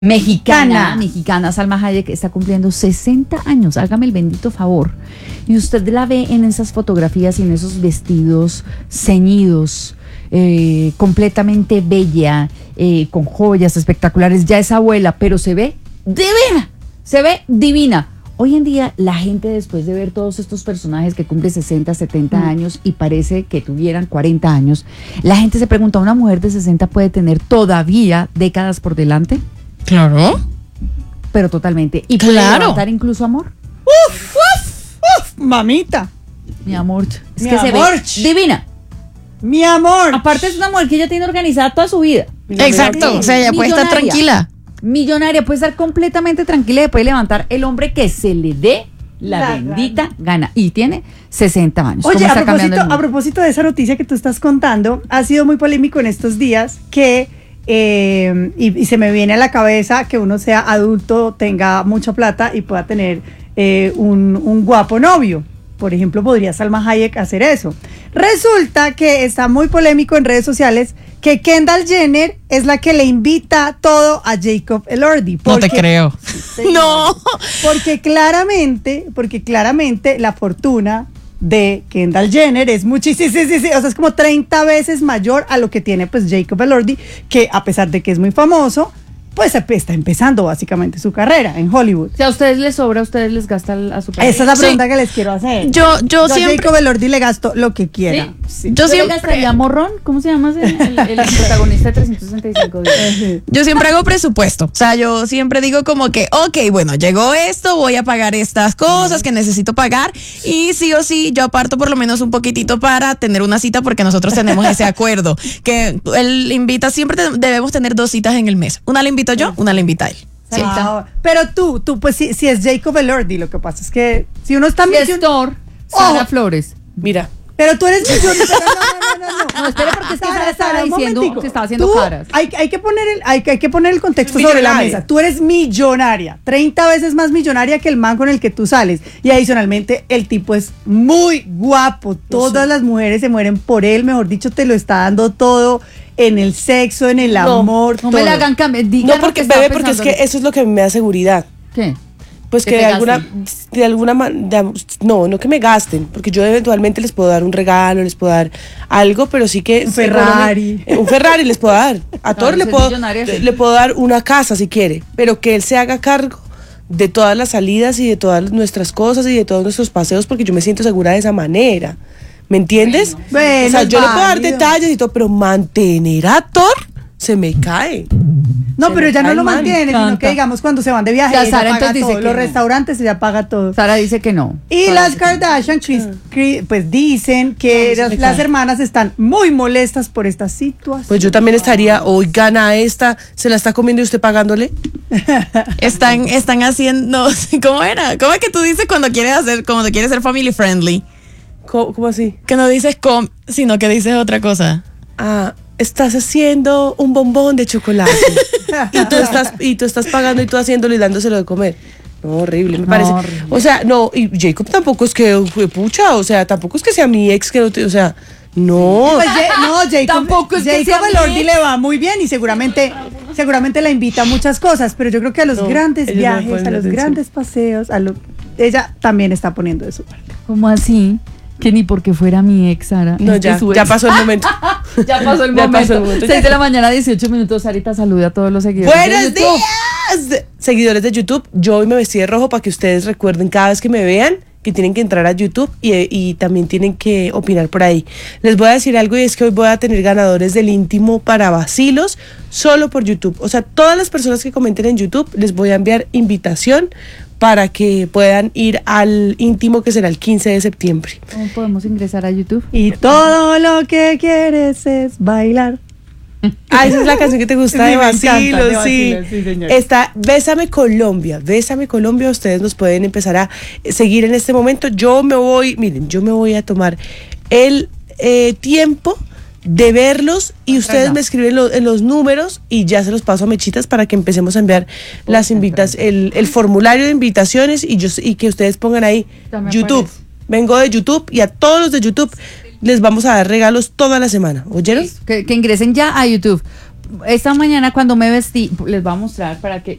mexicana, Salma Hayek, está cumpliendo 60 años, hágame el bendito favor. Y usted la ve en esas fotografías y en esos vestidos ceñidos, completamente bella, con joyas espectaculares, ya es abuela, pero se ve divina. Hoy en día la gente, después de ver todos estos personajes que cumplen 60, 70 años y parece que tuvieran 40 años, la gente se pregunta, ¿una mujer de 60 puede tener todavía décadas por delante? Claro. Pero totalmente. ¿Y puede levantar incluso amor? Mamita. Mi amor. Es que se ve divina. Mi amor. Aparte es una mujer que ella tiene organizada toda su vida. Exacto. O sea, ella puede estar tranquila. Millonaria, puede estar completamente tranquila y puede levantar el hombre que se le dé la bendita gana. Y tiene 60 años. Oye, a propósito de esa noticia que tú estás contando, ha sido muy polémico en estos días que, y se me viene a la cabeza que uno sea adulto, tenga mucha plata y pueda tener un guapo novio. Por ejemplo, podría Salma Hayek hacer eso. Resulta que está muy polémico en redes sociales que Kendall Jenner es la que le invita todo a Jacob Elordi. No te creo. No. Porque claramente la fortuna de Kendall Jenner es muchísimo, o sea, es como 30 veces mayor a lo que tiene pues Jacob Elordi, que a pesar de que es muy famoso, pues está empezando básicamente su carrera en Hollywood. Si a ustedes les sobra, a ustedes les gasta a su pareja. Esa es la pregunta que les quiero hacer. Yo siempre... a Jacob Elordi le gasto lo que quiera. ¿Sí? Yo siempre gastaría morrón. ¿Cómo se llama el protagonista de 365 días? Yo siempre hago presupuesto. O sea, yo siempre digo como que, ok, bueno, llegó esto, voy a pagar estas cosas que necesito pagar y sí o sí yo aparto por lo menos un poquitito para tener una cita porque nosotros tenemos ese acuerdo que él invita, siempre debemos tener 2 citas en el mes. Una la invito yo, una la invita él. Sí. Pero tú pues si es Jacob Elordi, lo que pasa es que si uno está Sara Flores. Mira. Pero tú eres millonaria. No, espere, porque es que Sara estaba diciendo que estaba haciendo caras. Hay que poner el contexto sobre la mesa. Tú eres millonaria, 30 veces más millonaria que el man con el que tú sales. Y adicionalmente, el tipo es muy guapo. Todas las mujeres se mueren por él, mejor dicho, te lo está dando todo. En el sexo, en el amor. No me la hagan cambiar. No, porque bebé, porque es que eso es lo que me da seguridad. ¿Qué? Pues que de alguna manera, no que me gasten, porque yo eventualmente les puedo dar un regalo, les puedo dar algo, pero sí que un Ferrari les puedo dar. A Thor le puedo dar una casa si quiere, pero que él se haga cargo de todas las salidas y de todas nuestras cosas y de todos nuestros paseos, porque yo me siento segura de esa manera. ¿Me entiendes? Bueno, o sea, yo le puedo dar detalles y todo, pero mantener a Thor se me cae. No, pero ella no lo mantiene, sino que digamos cuando se van de viaje, Sara entonces dice todo. Los restaurantes ella paga todo. Sara dice que no. Y las Kardashian pues dicen que las hermanas están muy molestas por esta situación. Pues yo también estaría, hoy gana esta, se la está comiendo y usted pagándole. Están haciendo, ¿cómo era? ¿Cómo es que tú dices cuando quieres ser family friendly? ¿Cómo así? Que no dices sino que dices otra cosa. Estás haciendo un bombón de chocolate y tú estás pagando y tú haciéndolo y dándoselo de comer. No, horrible, me parece. Horrible. O sea, no, y Jacob tampoco es que pucha, o sea, tampoco es que sea mi ex, que no o sea, no. Pues Jacob tampoco es que Jacob Elordi le va muy bien y seguramente la invita a muchas cosas, pero yo creo que a los grandes viajes, a los grandes paseos, ella también está poniendo de su parte. ¿Cómo así? Que ni porque fuera mi ex, Sara. No, ya pasó el momento. Ya pasó el momento. 6 de la mañana, 18 minutos. Sarita, saluda a todos los seguidores. ¡Buenos días! Seguidores de YouTube, yo hoy me vestí de rojo para que ustedes recuerden cada vez que me vean que tienen que entrar a YouTube y también tienen que opinar por ahí. Les voy a decir algo y es que hoy voy a tener ganadores del íntimo para vacilos solo por YouTube. O sea, todas las personas que comenten en YouTube les voy a enviar invitación para que puedan ir al íntimo que será el 15 de septiembre. ¿Cómo podemos ingresar a YouTube? Y todo lo que quieres es bailar. Esa es la canción que te gusta de Vacilos, sí. Señor. Está Bésame Colombia, ustedes nos pueden empezar a seguir en este momento. Yo me voy a tomar el tiempo de verlos y ustedes me escriben en los números y ya se los paso a Mechitas para que empecemos a enviar las el formulario de invitaciones y que ustedes pongan ahí YouTube. Vengo de YouTube y a todos los de YouTube les vamos a dar regalos toda la semana. ¿Oyeron? Que ingresen ya a YouTube. esta mañana cuando me vestí, les voy a mostrar para que